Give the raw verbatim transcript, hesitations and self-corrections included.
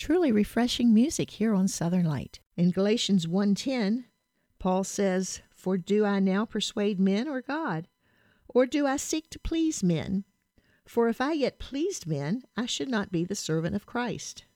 Truly refreshing music here on Southern Light. In Galatians one ten, Paul says, "For do I now persuade men or God? Or do I seek to please men? For if I yet pleased men, I should not be the servant of Christ."